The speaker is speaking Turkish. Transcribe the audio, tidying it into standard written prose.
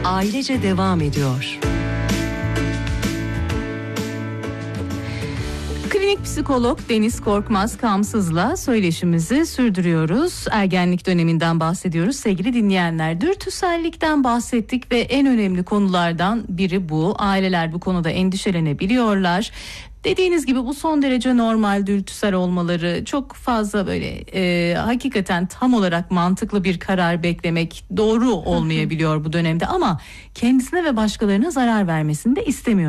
ailece devam ediyor. Klinik psikolog Deniz Korkmaz Kamsız'la söyleşimizi sürdürüyoruz. Ergenlik döneminden bahsediyoruz sevgili dinleyenler. Dürtüsellikten bahsettik ve en önemli konulardan biri bu. Aileler bu konuda endişelenebiliyorlar. Dediğiniz gibi bu son derece normal, dürtüsel olmaları, çok fazla böyle hakikaten tam olarak mantıklı bir karar beklemek doğru olmayabiliyor bu dönemde, ama kendisine ve başkalarına zarar vermesini de istemiyor.